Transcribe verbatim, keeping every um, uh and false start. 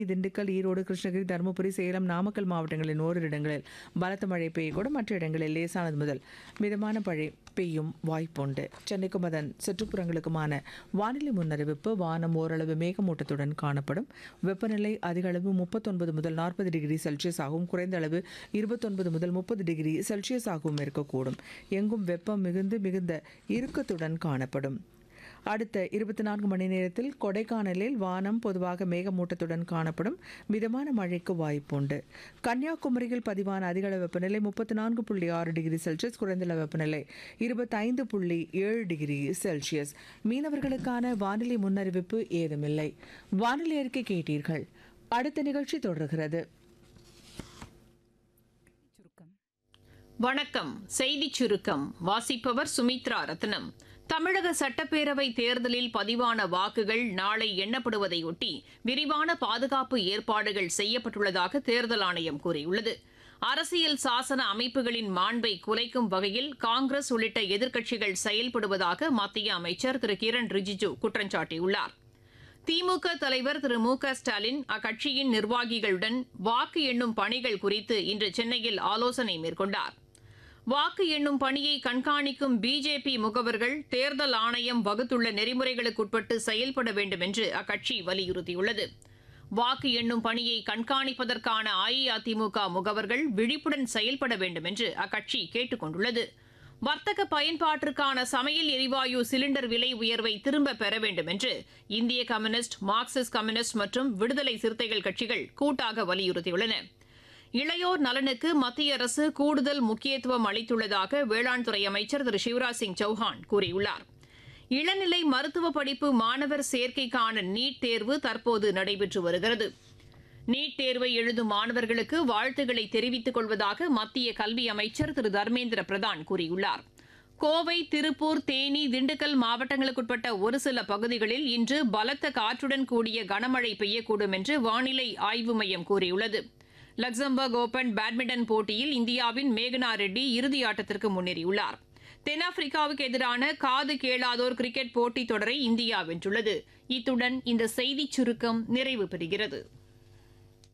திண்டுக்கல், ஈரோடு, கிருஷ்ணகிரி, தருமபுரி, சேலம், நாமக்கல் மாவட்டங்களின் ஓரிரு இடங்களில் பலத்த மழை பெய்யக்கூடும். மற்ற இடங்களில் லேசானது முதல் மிதமான மழை பெய்யும் வாய்ப்புண்டு. சென்னைக்கும் அதன் சுற்றுப்புறங்களுக்குமான வானிலை முன்னறிவிப்பு. வானம் ஓரளவு மேகமூட்டத்துடன் காணப்படும். வெப்பநிலை அதிக அளவு முப்பத்தொன்பது முதல் நாற்பது டிகிரி செல்சியஸ் ஆகவும், குறைந்த அளவு இருபத்தொன்பது முதல் முப்பது டிகிரி செல்சியஸ் ஆகவும் இருக்கக்கூடும். எங்கும் வெப்பம் மிகுந்து மிகுந்த இறுக்கத்துடன் காணப்படும். அடுத்த இருபத்தி நான்கு மணி நேரத்தில் கொடைக்கானலில் வானம் பொதுவாக மேகமூட்டத்துடன் காணப்படும். மிதமான மழைக்கு வாய்ப்புண்டு. கன்னியாகுமரியில் பதிவான அதிகள வெப்பநிலை முப்பத்தி நான்கு புள்ளி ஆறு டிகிரி செல்சியஸ், குறைந்த வெப்பநிலை இருபத்தைந்து புள்ளி ஏழு டிகிரி செல்சியஸ். மீனவர்களுக்கான வானிலை முன்னறிவிப்பு ஏதுமில்லை. வானிலை அறிக்கை கேட்டீர்கள். அடுத்த நிகழ்ச்சி தொடர்கிறது. வணக்கம். செய்திச் சுருக்கம் வாசிப்பவர் சுமித்ரா ரத்னம். தமிழக சட்டப்பேரவை தேர்தலில் பதிவான வாக்குகள் நாளை எண்ணப்படுவதையொட்டி விரிவான பாதுகாப்பு ஏற்பாடுகள் செய்யப்பட்டுள்ளதாக தேர்தல் ஆணையம் கூறியுள்ளது. அரசியல் சாசன அமைப்புகளின் மாண்பை குலைக்கும் வகையில் காங்கிரஸ் உள்ளிட்ட எதிர்க்கட்சிகள் செயல்படுவதாக மத்திய அமைச்சர் திரு கிரண் ரிஜிஜு குற்றம் சாட்டியுள்ளார். திமுக தலைவர் திரு மு க ஸ்டாலின் அக்கட்சியின் நிர்வாகிகளுடன் வாக்கு எண்ணும் பணிகள் குறித்து இன்று சென்னையில் ஆலோசனை மேற்கொண்டார். வாக்கு எண்ணும் பணியை கண்காணிக்கும் பிஜேபி முகவர்கள் தேர்தல் ஆணையம் வகுத்துள்ள நெறிமுறைகளுக்குட்பட்டு செயல்பட வேண்டும் என்று அக்கட்சி வலியுறுத்தியுள்ளது. வாக்கு எண்ணும் பணியை கண்காணிப்பதற்கான அஇஅதிமுக முகவர்கள் விழிப்புடன் செயல்பட வேண்டும் என்று அக்கட்சி கேட்டுக் கொண்டுள்ளது. வர்த்தக பயன்பாட்டிற்கான சமையல் எரிவாயு சிலிண்டர் விலை உயர்வை திரும்ப பெற வேண்டும் என்று இந்திய கம்யூனிஸ்ட், மார்க்சிஸ்ட் கம்யூனிஸ்ட் மற்றும் விடுதலை சிறுத்தைகள் கட்சிகள் கூட்டாக வலியுறுத்தியுள்ளன. இளையோர் நலனுக்கு மத்திய அரசு கூடுதல் முக்கியத்துவம் அளித்துள்ளதாக வேளாண் துறை அமைச்சர் திரு சிவராஜ் சிங் சௌஹான் கூறியுள்ளார். இளநிலை மருத்துவ படிப்பு மாணவர் சேர்க்கைக்கான நீட் தேர்வு தற்போது நடைபெற்று வருகிறது. நீட் தேர்வை எழுதும் மாணவர்களுக்கு வாழ்த்துக்களை தெரிவித்துக் கொள்வதாக மத்திய கல்வி அமைச்சர் திரு தர்மேந்திர பிரதான் கூறியுள்ளார். கோவை, திருப்பூர், தேனி, திண்டுக்கல் மாவட்டங்களுக்குட்பட்ட ஒரு சில பகுதிகளில் இன்று பலத்த காற்றுடன் கூடிய கனமழை பெய்யக்கூடும் என்று வானிலை ஆய்வு மையம் கூறியுள்ளது. லக்சம்பர்க் ஓபன் பேட்மிண்டன் போட்டியில் இந்தியாவின் மேகனா ரெட்டி இறுதியாட்டத்திற்கு முன்னேறியுள்ளார். தென்னாப்பிரிக்காவுக்கு எதிரான காது கேளாதோர் கிரிக்கெட் போட்டித் தொடரை இந்தியா வென்றுள்ளது. இத்துடன் இந்த செய்திச் சுருக்கம் நிறைவு பெறுகிறது.